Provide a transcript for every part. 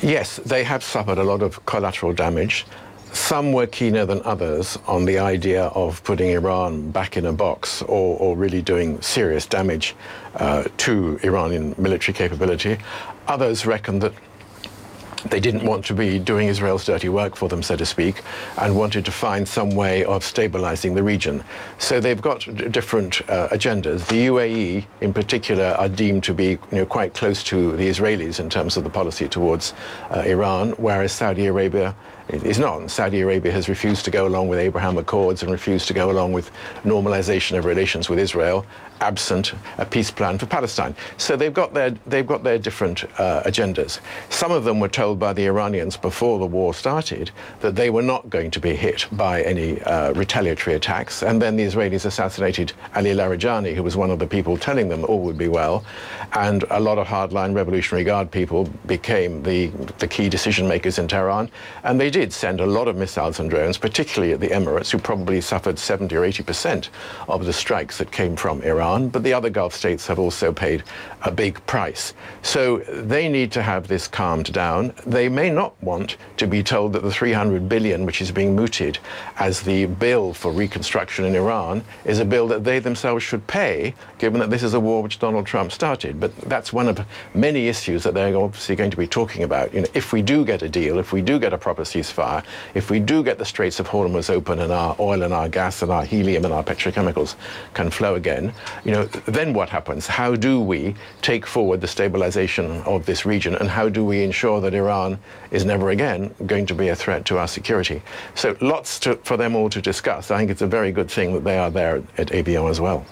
Yes, they have suffered a lot of collateral damage. Some were keener than others on the idea of putting Iran back in a box or really doing serious damage to Iranian military capability. Others reckoned that they didn't want to be doing Israel's dirty work for them, so to speak, and wanted to find some way of stabilizing the region. So they've got different agendas. The UAE, in particular, are deemed to be quite close to the Israelis in terms of the policy towards Iran, whereas Saudi Arabia is not. Saudi Arabia has refused to go along with Abraham Accords and refused to go along with normalization of relations with Israel, absent a peace plan for Palestine. So they've got their different agendas. Some of them were told by the Iranians before the war started that they were not going to be hit by any retaliatory attacks, and then the Israelis assassinated Ali Larijani, who was one of the people telling them all would be well, and a lot of hardline Revolutionary Guard people became the key decision makers in Tehran, and they did send a lot of missiles and drones, particularly at the Emirates, who probably suffered 70 or 80% of the strikes that came from Iran, but the other Gulf states have also paid a big price. So they need to have this calmed down. They may not want to be told that the 300 billion, which is being mooted as the bill for reconstruction in Iran, is a bill that they themselves should pay, given that this is a war which Donald Trump started. But that's one of many issues that they're obviously going to be talking about. If we do get a deal, if we do get a proper ceasefire, if we do get the Straits of Hormuz open and our oil and our gas and our helium and our petrochemicals can flow again, then what happens? How do we take forward the stabilization of this region, and how do we ensure that Iran is never again going to be a threat to our security? So lots for them all to discuss. I think it's a very good thing that they are there at ABO as well.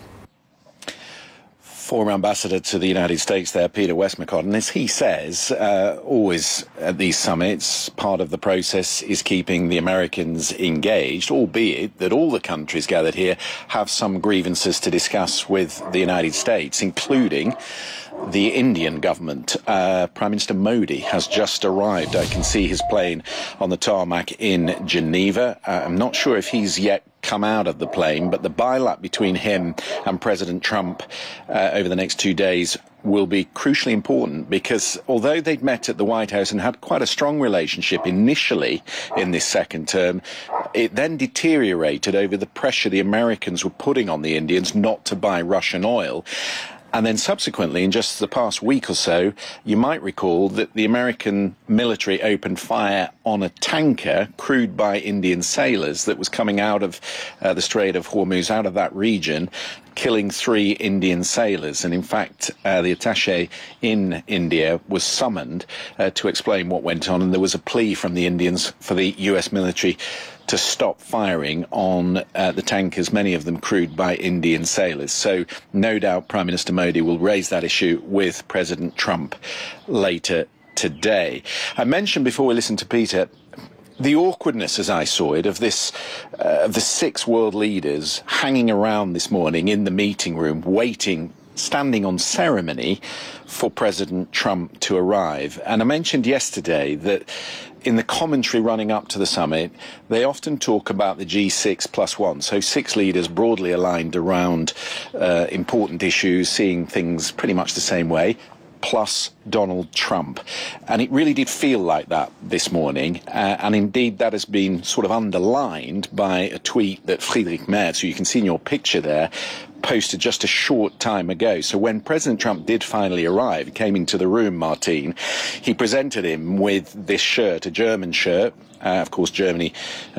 Former ambassador to the United States there, Peter Westmacott, and as he says, always at these summits, part of the process is keeping the Americans engaged, albeit that all the countries gathered here have some grievances to discuss with the United States, including the Indian government. Prime Minister Modi has just arrived. I can see his plane on the tarmac in Geneva. I'm not sure if he's yet come out of the plane, but the bilat between him and President Trump over the next 2 days will be crucially important, because although they'd met at the White House and had quite a strong relationship initially in this second term, it then deteriorated over the pressure the Americans were putting on the Indians not to buy Russian oil. And then subsequently, in just the past week or so, you might recall that the American military opened fire on a tanker crewed by Indian sailors that was coming out of the Strait of Hormuz, out of that region, killing 3 Indian sailors. And in fact, the attaché in India was summoned to explain what went on. And there was a plea from the Indians for the US military to stop firing on the tankers, many of them crewed by Indian sailors. So no doubt Prime Minister Modi will raise that issue with President Trump later today. I mentioned before we listened to Peter the awkwardness, as I saw it, of this, of the 6 world leaders hanging around this morning in the meeting room, waiting, standing on ceremony for President Trump to arrive. And I mentioned yesterday that in the commentary running up to the summit, they often talk about the G6+1, so 6 leaders broadly aligned around important issues, seeing things pretty much the same way, plus Donald Trump. And it really did feel like that this morning, and indeed that has been sort of underlined by a tweet that Friedrich Merz, who you can see in your picture there, posted just a short time ago. So when President Trump did finally arrive, he came into the room, Martine, he presented him with this shirt, a German shirt. Of course, Germany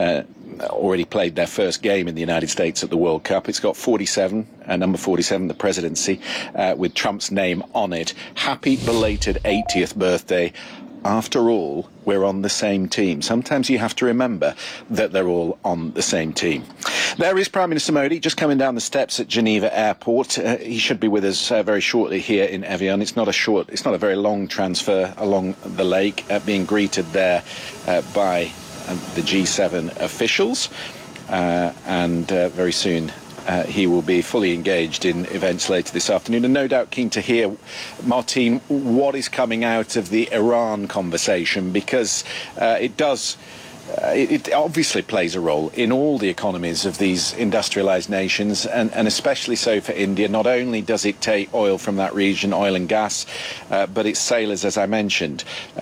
already played their first game in the United States at the World Cup. It's got 47, number 47, the presidency, with Trump's name on it. Happy belated 80th birthday. After all, we're on the same team. Sometimes you have to remember that they're all on the same team. There is Prime Minister Modi just coming down the steps at Geneva Airport. He should be with us very shortly here in Evian. It's not a very long transfer along the lake, being greeted there by the G7 officials, and very soon he will be fully engaged in events later this afternoon, and no doubt keen to hear, Martine, what is coming out of the Iran conversation, because it obviously plays a role in all the economies of these industrialized nations, and especially so for India. Not only does it take oil from that region, oil and gas, but its sailors, as I mentioned,